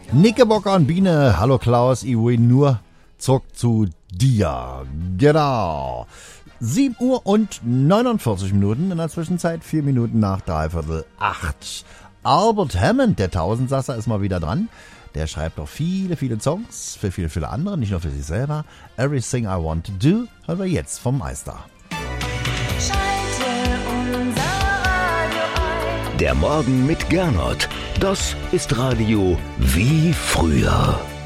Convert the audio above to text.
Knickerbocker und Biene, hallo Klaus, ich will nur zurück zu dir. Genau. 7 Uhr und 49 Minuten, in der Zwischenzeit 4 Minuten nach 7:45. Albert Hammond, der Tausendsasser, ist mal wieder dran. Der schreibt auch viele, viele Songs für viele, viele andere, nicht nur für sich selber. Everything I Want to Do hören wir jetzt vom Meister. Der Morgen mit Gernot. Das ist Radio wie früher.